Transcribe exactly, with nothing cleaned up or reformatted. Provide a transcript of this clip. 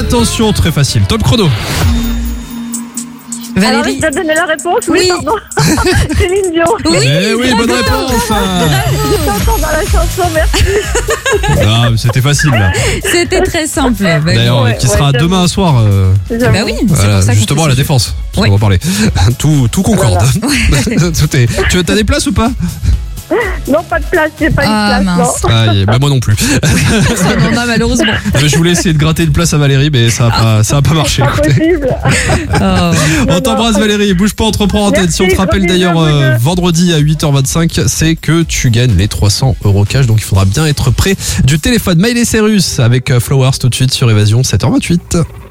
Attention, très facile. Top chrono. Alors, Valérie. je dois donner la réponse. Oui, Oui. pardon. Céline Dion. Oui, Eh oui, bonne réponse. Je t'entends dans la chanson, merci. Ah, mais c'était facile là. C'était très simple. Bah, D'ailleurs, ouais, qui ouais, sera j'avoue. demain soir. euh, J'avoue. bah oui, c'est voilà, pour ça qu'on justement fait à la ça. défense. Parce Ouais. qu'on va parler. Tout, tout concorde. Tout est. Tu as des places ou pas? Non, pas de place, j'ai pas Ah, une place. mince. Non. Ah, bah moi non plus. Ça n'en a malheureusement. Je voulais essayer de gratter une place à Valérie, mais ça a pas, ça a pas marché. Pas Écoutez. possible. Oh. On t'embrasse Valérie, bouge pas, on te reprend en tête. Merci, Si on te gros rappelle bisous, d'ailleurs vous euh, deux. vendredi à huit heures vingt-cinq, c'est que tu gagnes les trois cents euros cash, donc il faudra bien être prêt du téléphone. Miley Cyrus avec euh, Flowers tout de suite sur Évasion sept heures vingt-huit.